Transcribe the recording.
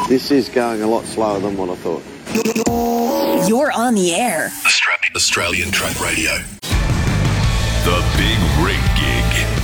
This is going a lot slower than what I thought. You're on the air. Australian Track Radio. The Big Rig Gig.